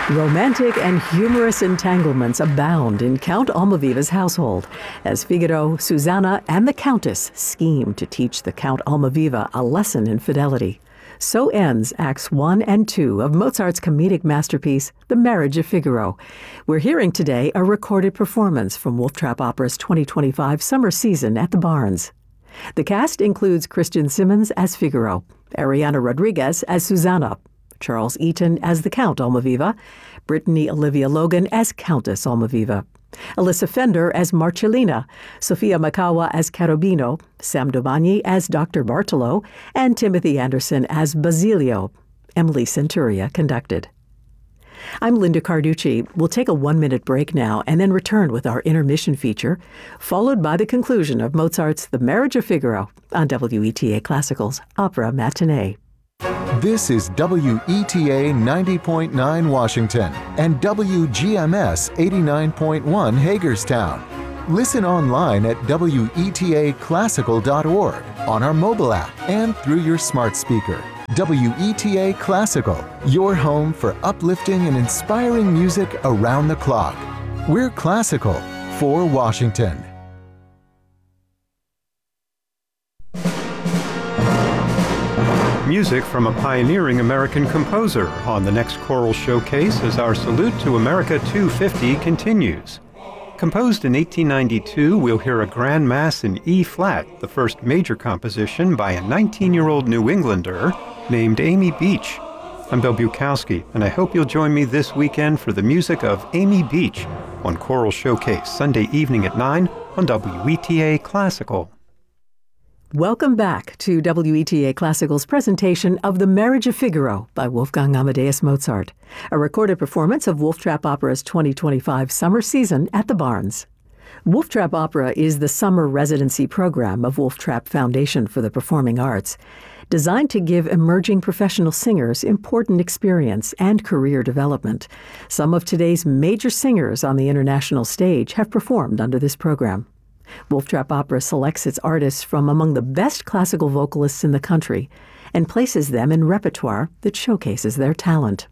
Romantic and humorous entanglements abound in Count Almaviva's household as Figaro, Susanna, and the Countess scheme to teach the Count Almaviva a lesson in fidelity. So ends Acts 1 and 2 of Mozart's comedic masterpiece, The Marriage of Figaro. We're hearing today a recorded performance from Wolf Trap Opera's 2025 summer season at the Barns. The cast includes Christian Simmons as Figaro, Ariana Rodriguez as Susanna, Charles Eaton as the Count Almaviva, Brittany Olivia Logan as Countess Almaviva, Alyssa Fender as Marcellina, Sofia Makawa as Cherubino, Sam Domagni as Dr. Bartolo, and Timothy Anderson as Basilio. Emily Centuria conducted. I'm Linda Carducci. We'll take a 1-minute break now and then return with our intermission feature, followed by the conclusion of Mozart's The Marriage of Figaro on WETA Classical's Opera Matinee. This is WETA 90.9 Washington and WGMS 89.1 Hagerstown. Listen online at WETAClassical.org, on our mobile app, and through your smart speaker. WETA Classical, your home for uplifting and inspiring music around the clock. We're classical for Washington. Music from a pioneering American composer on the next choral showcase as our Salute to America 250 continues. Composed in 1892, we'll hear a Grand Mass in E-flat, the first major composition by a 19-year-old New Englander named Amy Beach. I'm Bill Bukowski, and I hope you'll join me this weekend for the music of Amy Beach on Choral Showcase, Sunday evening at 9 on WETA Classical. Welcome back to WETA Classical's presentation of The Marriage of Figaro by Wolfgang Amadeus Mozart, a recorded performance of Wolf Trap Opera's 2025 summer season at the Barns. Wolf Trap Opera is the summer residency program of Wolf Trap Foundation for the Performing Arts, designed to give emerging professional singers important experience and career development. Some of today's major singers on the international stage have performed under this program. Wolf Trap Opera selects its artists from among the best classical vocalists in the country and places them in repertoire that showcases their talent.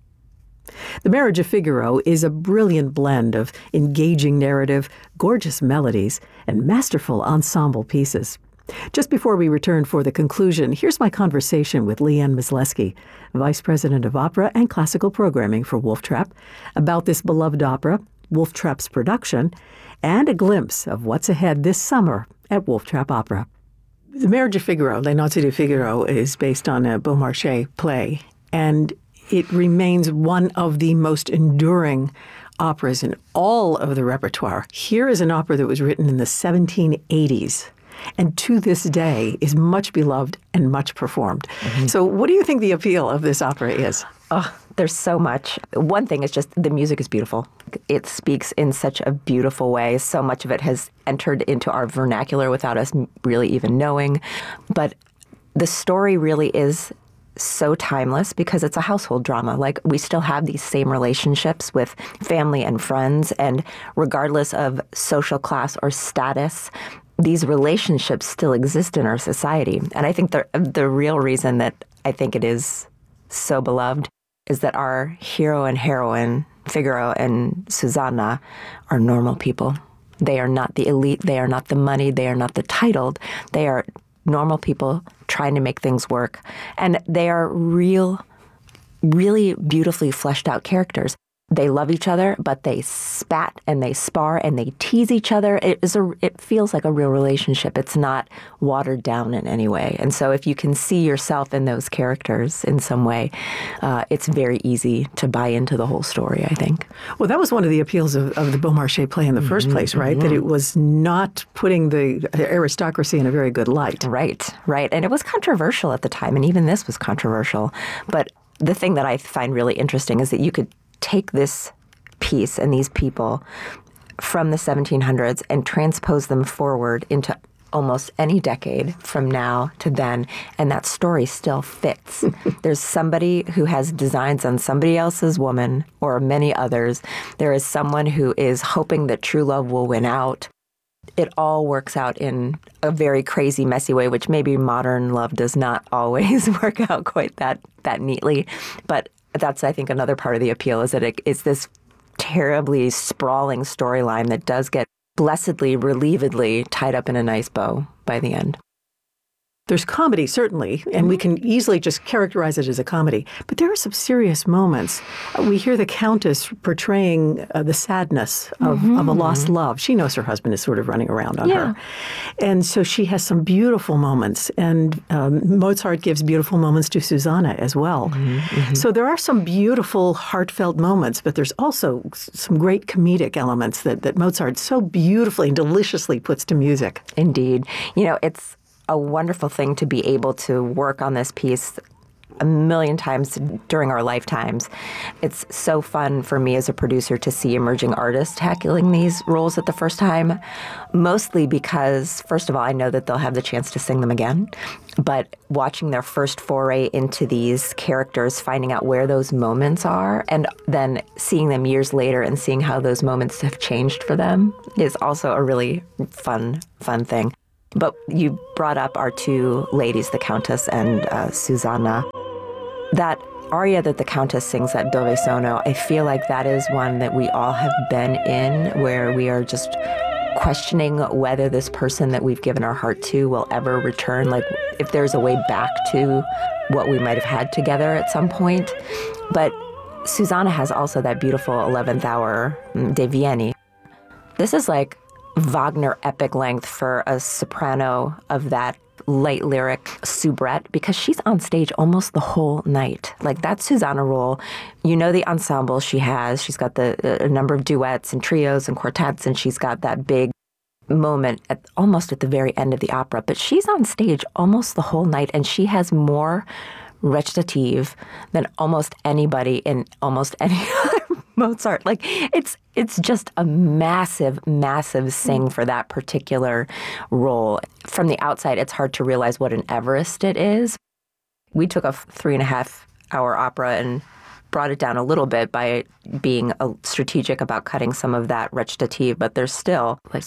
The Marriage of Figaro is a brilliant blend of engaging narrative, gorgeous melodies, and masterful ensemble pieces. Just before we return for the conclusion, here's my conversation with Leanne Mysleski, Vice President of Opera and Classical Programming for Wolf Trap, about this beloved opera, Wolf Trap's production, and a glimpse of what's ahead this summer at Wolf Trap Opera. The Marriage of Figaro, Les Nozze di Figaro, is based on a Beaumarchais play, and it remains one of the most enduring operas in all of the repertoire. Here is an opera that was written in the 1780s, and to this day is much beloved and much performed. Mm-hmm. So what do you think the appeal of this opera is? Oh, there's so much. One thing is just the music is beautiful. It speaks in such a beautiful way. So much of it has entered into our vernacular without us really even knowing. But the story really is so timeless because it's a household drama. Like, we still have these same relationships with family and friends, and regardless of social class or status, these relationships still exist in our society. And I think the real reason that I think it is so beloved is that our hero and heroine, Figaro and Susanna, are normal people. They are not the elite. They are not the moneyed. They are not the titled. They are normal people trying to make things work. And they are really beautifully fleshed out characters. They love each other, but they spat and they spar and they tease each other. It feels like a real relationship. It's not watered down in any way. And so if you can see yourself in those characters in some way, it's very easy to buy into the whole story, I think. Well, that was one of the appeals of the Beaumarchais play in the first place, right? Mm-hmm. That it was not putting the aristocracy in a very good light. Right. And it was controversial at the time, and even this was controversial. But the thing that I find really interesting is that you could take this piece and these people from the 1700s and transpose them forward into almost any decade from now to then, and that story still fits. There's somebody who has designs on somebody else's woman or many others. There is someone who is hoping that true love will win out. It all works out in a very crazy, messy way, which maybe modern love does not always work out quite that neatly. But That's, I think, another part of the appeal is that it's this terribly sprawling storyline that does get blessedly, relievedly tied up in a nice bow by the end. There's comedy, certainly, and we can easily just characterize it as a comedy. But there are some serious moments. We hear the Countess portraying the sadness of a lost love. She knows her husband is sort of running around on her. And so she has some beautiful moments. And Mozart gives beautiful moments to Susanna as well. So there are some beautiful, heartfelt moments, but there's also some great comedic elements that Mozart so beautifully and deliciously puts to music. Indeed. It's a wonderful thing to be able to work on this piece a million times during our lifetimes. It's so fun for me as a producer to see emerging artists tackling these roles at the first time, mostly because, first of all, I know that they'll have the chance to sing them again, but watching their first foray into these characters, finding out where those moments are, and then seeing them years later and seeing how those moments have changed for them is also a really fun thing. But you brought up our two ladies, the Countess and Susanna. That aria that the Countess sings, that Dove Sono, I feel like that is one that we all have been in, where we are just questioning whether this person that we've given our heart to will ever return, like if there's a way back to what we might have had together at some point. But Susanna has also that beautiful 11th hour, De Vieni. This is like Wagner epic length for a soprano of that light lyric soubrette, because she's on stage almost the whole night. Like, that Susanna role, the ensemble she has. She's got a number of duets and trios and quartets, and she's got that big moment almost at the very end of the opera. But she's on stage almost the whole night, and she has more recitative than almost anybody in almost any other Mozart. Like, it's just a massive sing for that particular role. From the outside, it's hard to realize what an Everest it is. We took a 3.5-hour opera and brought it down a little bit by being strategic about cutting some of that recitative, but there's still like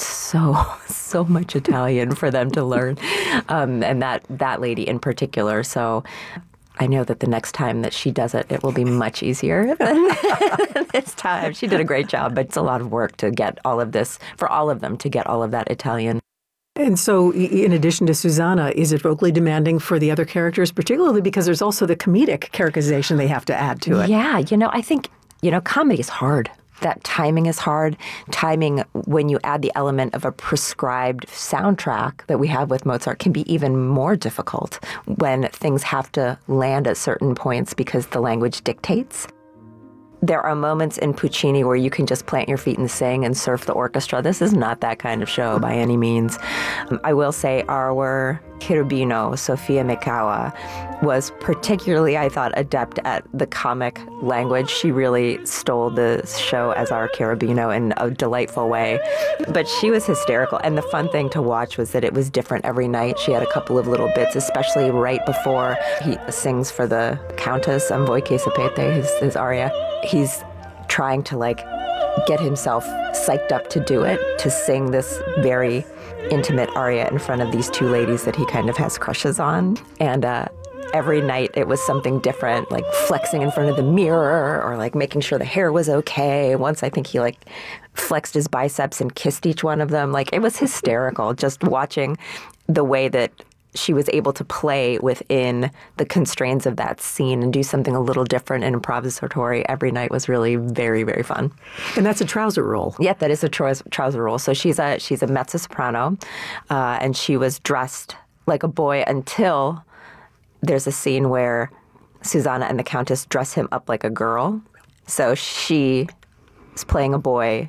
so much Italian for them to learn, and that lady in particular. So I know that the next time that she does it, it will be much easier than this time. She did a great job, but it's a lot of work to get all of this, for all of them to get all of that Italian. And so, in addition to Susanna, is it vocally demanding for the other characters, particularly because there's also the comedic characterization they have to add to it? Yeah, I think, comedy is hard. That timing is hard. Timing, when you add the element of a prescribed soundtrack that we have with Mozart, can be even more difficult when things have to land at certain points because the language dictates. There are moments in Puccini where you can just plant your feet and sing and surf the orchestra. This is not that kind of show by any means. I will say our Cherubino, Sofia Mikawa, was particularly, I thought, adept at the comic language. She really stole the show as our Cherubino in a delightful way. But she was hysterical. And the fun thing to watch was that it was different every night. She had a couple of little bits, especially right before he sings for the Countess, Voi che sapete, his aria. He's trying to get himself psyched up to do it, to sing this very intimate aria in front of these two ladies that he kind of has crushes on. And every night it was something different, like flexing in front of the mirror or making sure the hair was okay. Once I think he flexed his biceps and kissed each one of them. It was hysterical just watching the way that she was able to play within the constraints of that scene and do something a little different and improvisatory every night was really very, very fun. And that's a trouser role. Yeah, that is a trouser role. So she's a mezzo-soprano, and she was dressed like a boy until there's a scene where Susanna and the Countess dress him up like a girl. So she is playing a boy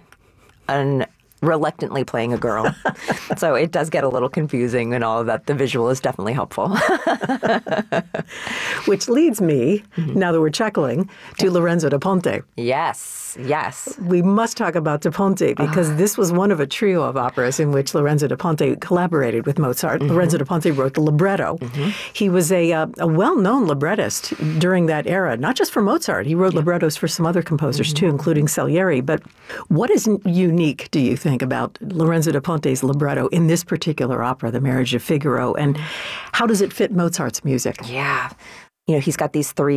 and reluctantly playing a girl. So it does get a little confusing and all of that. The visual is definitely helpful. Which leads me, now that we're chuckling, to Lorenzo da Ponte. Yes. We must talk about da Ponte because this was one of a trio of operas in which Lorenzo da Ponte collaborated with Mozart. Lorenzo da Ponte wrote the libretto. He was a well-known librettist during that era, not just for Mozart. He wrote librettos for some other composers too, including Salieri. But what is unique, do you think, about Lorenzo da Ponte's libretto in this particular opera, The Marriage of Figaro, and how does it fit Mozart's music? Yeah. He's got these three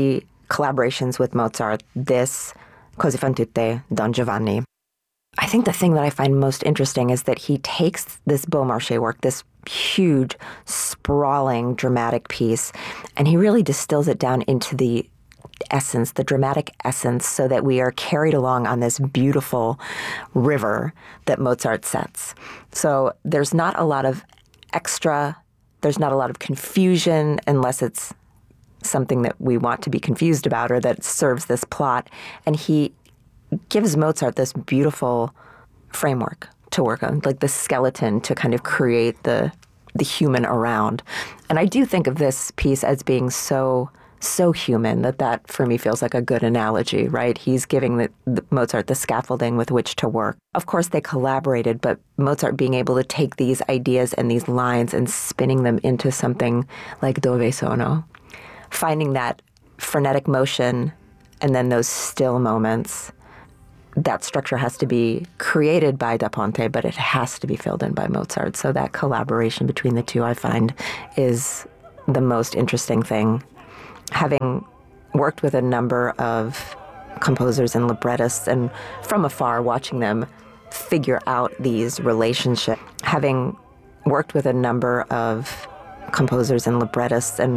collaborations with Mozart, this, Così fan tutte, Don Giovanni. I think the thing that I find most interesting is that he takes this Beaumarchais work, this huge, sprawling, dramatic piece, and he really distills it down into the essence, the dramatic essence, so that we are carried along on this beautiful river that Mozart sets. So there's not a lot of there's not a lot of confusion unless it's something that we want to be confused about or that serves this plot. And he gives Mozart this beautiful framework to work on, like the skeleton to kind of create the human around. And I do think of this piece as being so human that for me feels like a good analogy, right? He's giving the Mozart the scaffolding with which to work. Of course, they collaborated, but Mozart being able to take these ideas and these lines and spinning them into something like Dove sono, finding that frenetic motion and then those still moments. That structure has to be created by Da Ponte, but it has to be filled in by Mozart. So that collaboration between the two, I find, is the most interesting thing. Having worked with a number of composers and librettists, and from afar watching them figure out these relationships, having worked with a number of composers and librettists and